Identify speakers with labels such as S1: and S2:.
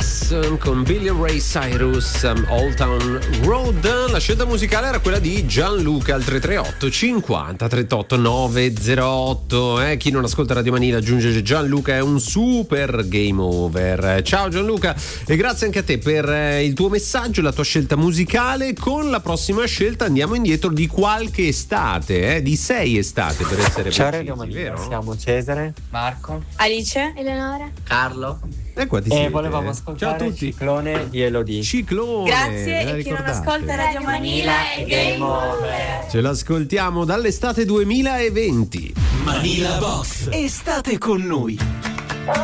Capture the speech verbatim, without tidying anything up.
S1: Boss con Billy Ray Cyrus, um, Old Town Road. La scelta musicale era quella di Gianluca al tre tre otto cinquanta trentotto novecentotto. Eh, chi non ascolta Radio Manila aggiunge che Gianluca è un super game over. Ciao Gianluca, e grazie anche a te per eh, il tuo messaggio, la tua scelta musicale. Con la prossima scelta andiamo indietro di qualche estate, eh, di sei estate per essere
S2: Ciao
S1: precisi,
S2: Radio Manila,
S1: vero?
S2: siamo Cesare,
S3: Marco,
S4: Alice, Eleonora,
S3: Carlo.
S1: E qua ti
S2: e
S1: siete.
S2: volevamo ascoltare
S1: Ciao a tutti.
S2: Ciclone di Elodie.
S1: Ciclone.
S4: grazie.
S1: ve la
S4: E chi non
S1: ricordate?
S4: ascolta Radio Manila è game over.
S1: Ce l'ascoltiamo dall'estate duemilaventi.
S5: Manila Box, estate con noi.